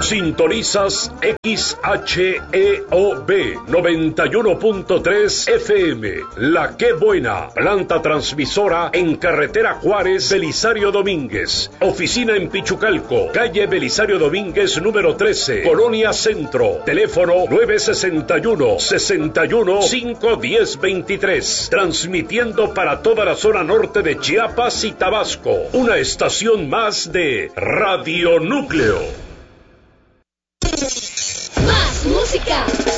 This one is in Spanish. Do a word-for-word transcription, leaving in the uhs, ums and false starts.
Sintonizas X H E O B noventa y uno punto tres F M. La Qué Buena, planta transmisora en carretera Juárez, Belisario Domínguez. Oficina en Pichucalco, calle Belisario Domínguez número trece, Colonia Centro. Teléfono nueve sesenta y uno, sesenta y uno, cinco diez veintitrés. Transmitiendo para toda la zona norte de Chiapas y Tabasco. Una estación más de Radio Núcleo. Más música.